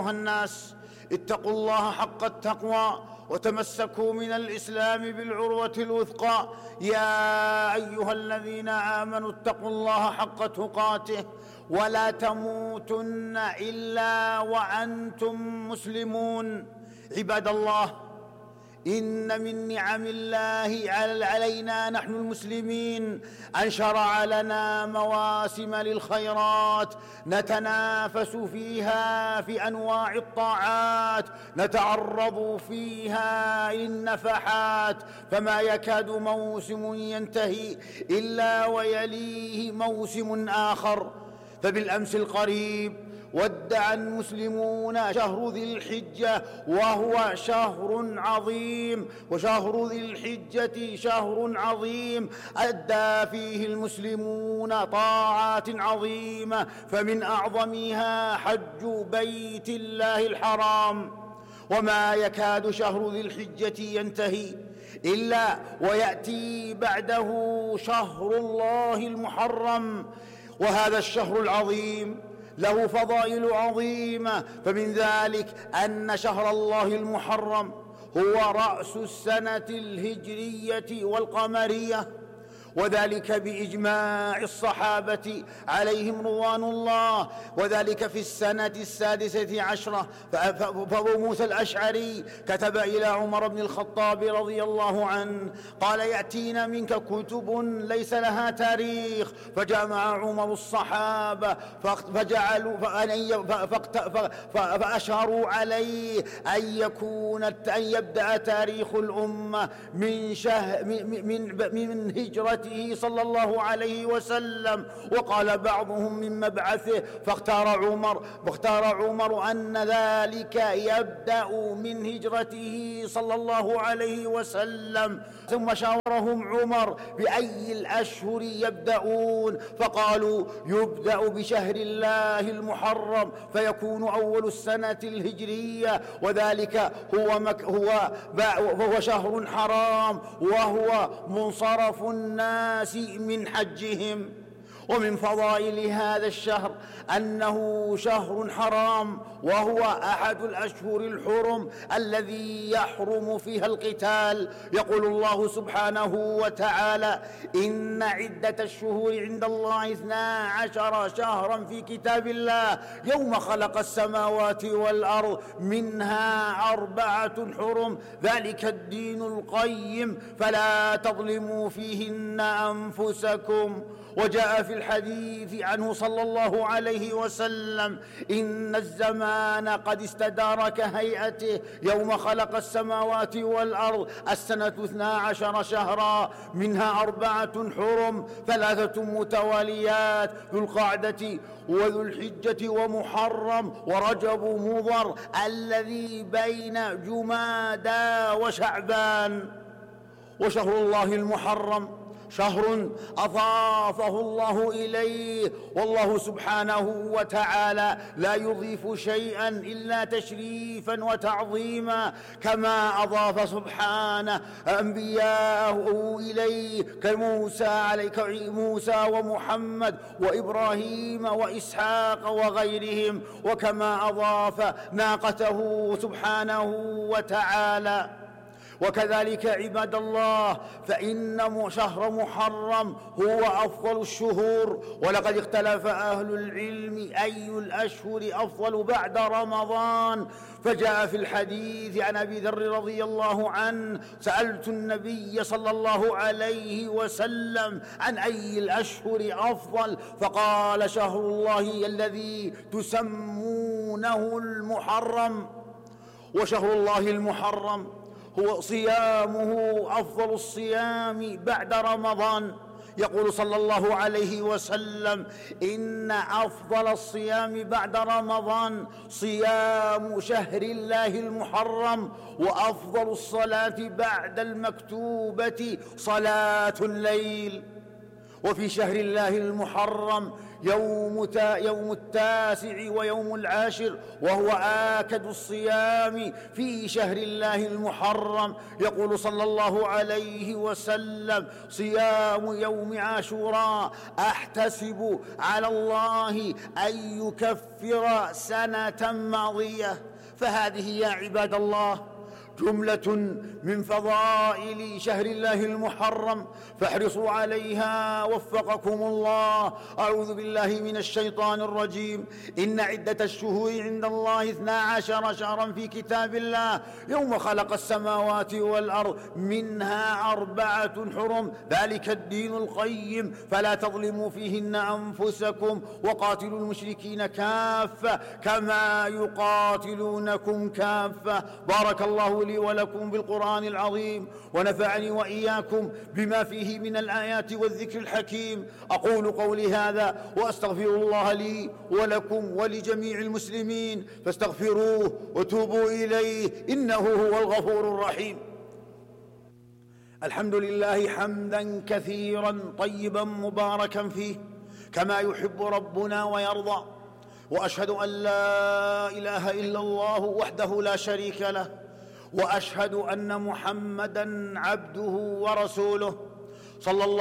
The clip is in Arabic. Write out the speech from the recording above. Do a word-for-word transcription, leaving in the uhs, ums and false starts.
أيها الناس اتقوا الله حق التقوى وتمسكوا من الإسلام بالعروة الوثقى. يا أيها الذين آمنوا اتقوا الله حق تقاته ولا تموتن إلا وأنتم مسلمون. عباد الله، إن من نعم الله علينا نحن المسلمين أن شرع لنا مواسم للخيرات نتنافس فيها في أنواع الطاعات، نتعرض فيها للنفحات، فما يكاد موسم ينتهي إلا ويليه موسم آخر. فبالأمس القريب ودع المسلمون شهر ذي الحجة، وهو شهر عظيم، وشهر ذي الحجة شهر عظيم أدى فيه المسلمون طاعات عظيمة، فمن أعظمها حج بيت الله الحرام. وما يكاد شهر ذي الحجة ينتهي إلا ويأتي بعده شهر الله المحرم، وهذا الشهر العظيم له فضائل عظيمة. فمن ذلك أن شهر الله المحرم هو رأس السنة الهجرية والقمرية، وذلك بإجماع الصحابة عليهم رضوان الله، وذلك في السنة السادسة عشرة. فأبو موسى الأشعري كتب إلى عمر بن الخطاب رضي الله عنه قال: يأتينا منك كتب ليس لها تاريخ. فجمع عمر الصحابة فجعلوا فأشاروا عليه أن يكون أن يبدأ تاريخ الأمة من شهر من من هجرة صلى الله عليه وسلم، وقال بعضهم من مبعثه. فاختار عمر فاختار عمر أن ذلك يبدأ من هجرته صلى الله عليه وسلم. ثم شاورهم عمر بأي الأشهر يبدأون، فقالوا: يبدأ بشهر الله المحرم فيكون أول السنة الهجرية، وذلك هو مك هو وهو شهر حرام، وهو منصرف الناس من حجهم. ومن فضائل هذا الشهر أنه شهر حرام، وهو أحد الأشهر الحرم الذي يحرم فيها القتال. يقول الله سبحانه وتعالى: إن عدة الشهور عند الله اثنا عشر شهرا في كتاب الله يوم خلق السماوات والأرض منها أربعة حرم ذلك الدين القيم فلا تظلموا فيهن أنفسكم. وجاء في الحديث عنه صلى الله عليه وسلم: إن الزمان قد استدار كهيئته يوم خلق السماوات والأرض السنة اثنا عشر شهرا منها أربعة حرم ثلاثة متواليات ذو القعدة وذو الحجة ومحرم ورجب مضر الذي بين جمادى وشعبان. وشهر الله المحرم شهر أضافه الله إليه، والله سبحانه وتعالى لا يضيف شيئا إلا تشريفا وتعظيما، كما أضاف سبحانه أنبياءه إليه كموسى عليك موسى ومحمد وإبراهيم وإسحاق وغيرهم، وكما أضاف ناقته سبحانه وتعالى. وكذلك عباد الله، فإن شهر محرم هو أفضل الشهور، ولقد اختلف أهل العلم أي الأشهر أفضل بعد رمضان. فجاء في الحديث عن أبي ذر رضي الله عنه: سألت النبي صلى الله عليه وسلم عن أي الأشهر أفضل، فقال: شهر الله الذي تسمونه المحرم. وشهر الله المحرم هو صيامه أفضل الصيام بعد رمضان. يقول صلى الله عليه وسلم: إن أفضل الصيام بعد رمضان صيام شهر الله المحرم، وأفضل الصلاة بعد المكتوبة صلاة الليل. وفي شهر الله المحرم يوم, تا يوم التاسع ويوم العاشر، وهو آكد الصيام في شهر الله المحرم. يقول صلى الله عليه وسلم: صيام يوم عاشوراء أحتسب على الله أن يكفر سنة ماضية. فهذه يا عباد الله جملة من فضائل شهر الله المحرم، فاحرصوا عليها وفقكم الله. أعوذ بالله من الشيطان الرجيم. إن عدة الشهور عند الله اثنا عشر شهرا في كتاب الله يوم خلق السماوات والأرض منها أربعة حرم ذلك الدين القيم فلا تظلموا فيهن أنفسكم وقاتلوا المشركين كافة كما يقاتلونكم كافة. بارك الله لي ولكم بالقرآن العظيم، ونفعني وإياكم بما فيه من الآيات والذكر الحكيم. أقول قولي هذا وأستغفر الله لي ولكم ولجميع المسلمين، فاستغفروه وتوبوا إليه إنه هو الغفور الرحيم. الحمد لله حمدا كثيرا طيبا مباركا فيه كما يحب ربنا ويرضى، وأشهد أن لا إله إلا الله وحده لا شريك له، وأشهد أن محمدًا عبده ورسوله صلى الله